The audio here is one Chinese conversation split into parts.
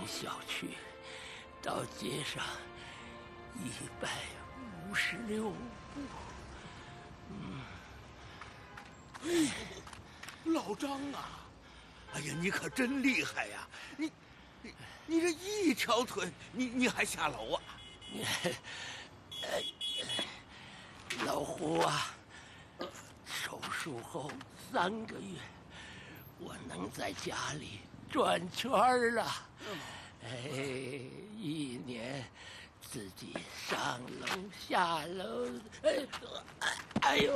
小区到街上156步。 哎呦，老张啊！哎呀，你可真厉害呀！你这一条腿，你还下楼啊？ 老胡啊，手术后3个月，我能在家里转圈了。1年自己上楼下楼，哎呦，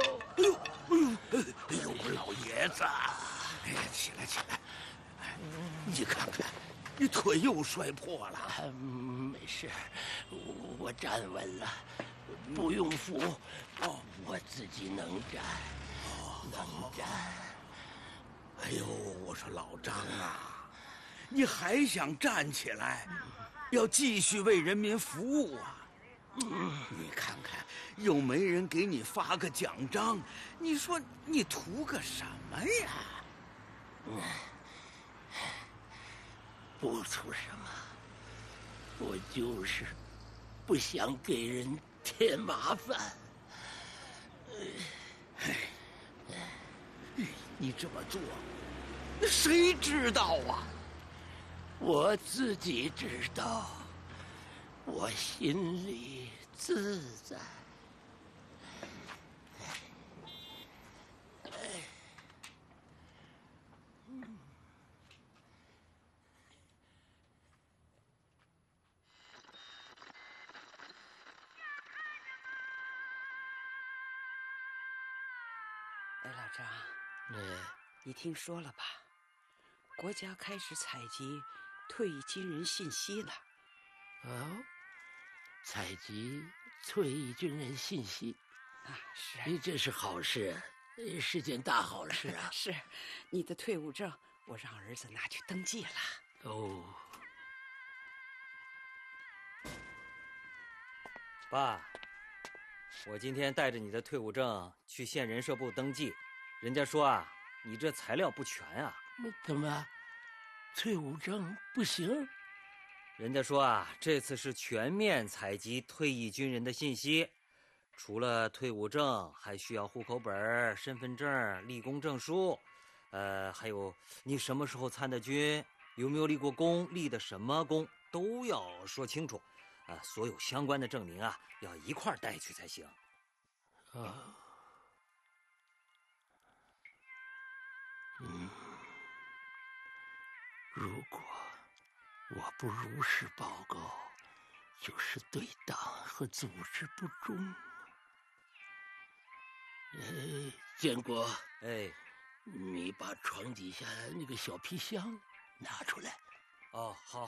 我老爷子！哎呀，起来！你看看，你腿又摔破了。 没事，我站稳了，不用扶。我自己能站，能站。 哎呦，我说老张啊，你还想站起来，要继续为人民服务啊！你看看，又没人给你发个奖章，你说你图个什么呀？ 不图什么，我就是不想给人添麻烦。 你这么做，那谁知道啊？ 我自己知道，我心里自在。 哎，老张，你听说了吧？国家开始采集退役军人信息了。 哦，采集退役军人信息啊，是， 这是好事，是件大好事啊！ 是，你的退伍证我让儿子拿去登记了。 哦， 爸，我今天带着你的退伍证去县人社部登记，人家说啊，你这材料不全啊。 怎么，退伍证不行？ 人家说啊，这次是全面采集退役军人的信息，除了退伍证，还需要户口本、身份证、立功证书，还有你什么时候参的军，有没有立过功，立的什么功，都要说清楚。所有相关的证明啊，要一块带去才行。 如果我不如实报告，就是对党和组织不忠。建国，你把床底下那个小皮箱拿出来。 哦，好。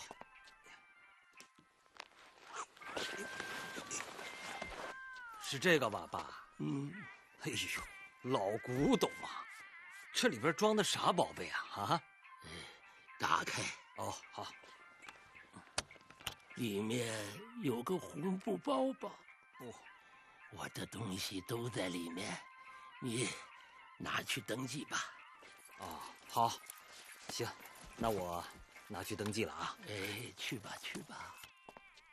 是这个吧，爸？哎呦，老古董啊！这里边装的啥宝贝啊？啊？ 打开。 哦，好。 里面有个红布包包。我的东西都在里面，你拿去登记吧。 哦，好，行，那我拿去登记了啊。 去吧。